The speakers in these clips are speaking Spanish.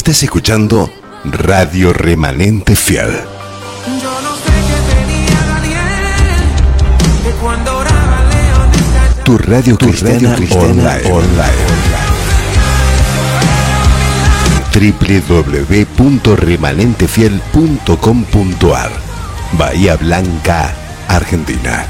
Estás escuchando Radio Remanente Fiel. Yo no sé qué tenía Daniel, que cuando oraba León. Tu radio cristiana online. www.remanentefiel.com.ar. Bahía Blanca, Argentina.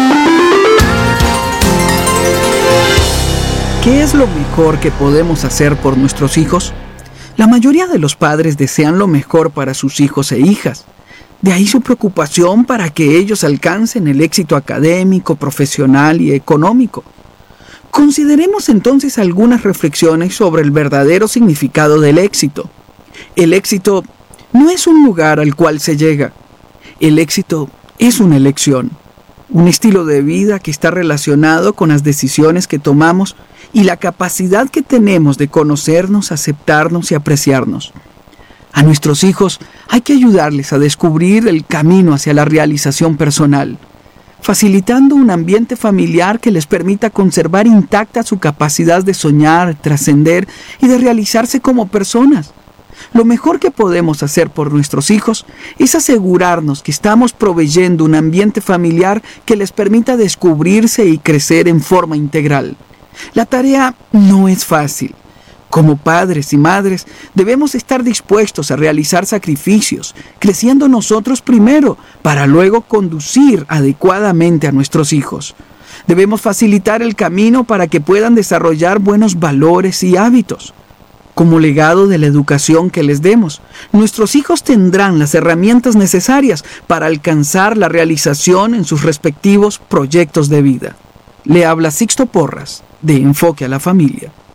¿Qué es lo mejor que podemos hacer por nuestros hijos? La mayoría de los padres desean lo mejor para sus hijos e hijas. De ahí su preocupación para que ellos alcancen el éxito académico, profesional y económico. Consideremos entonces algunas reflexiones sobre el verdadero significado del éxito. El éxito no es un lugar al cual se llega. El éxito es una elección, un estilo de vida que está relacionado con las decisiones que tomamos y la capacidad que tenemos de conocernos, aceptarnos y apreciarnos. A nuestros hijos hay que ayudarles a descubrir el camino hacia la realización personal, facilitando un ambiente familiar que les permita conservar intacta su capacidad de soñar, trascender y de realizarse como personas. Lo mejor que podemos hacer por nuestros hijos es asegurarnos que estamos proveyendo un ambiente familiar que les permita descubrirse y crecer en forma integral. La tarea no es fácil. Como padres y madres, debemos estar dispuestos a realizar sacrificios, creciendo nosotros primero, para luego conducir adecuadamente a nuestros hijos. Debemos facilitar el camino para que puedan desarrollar buenos valores y hábitos. Como legado de la educación que les demos, nuestros hijos tendrán las herramientas necesarias para alcanzar la realización en sus respectivos proyectos de vida. Le habla Sixto Porras, de Enfoque a la Familia.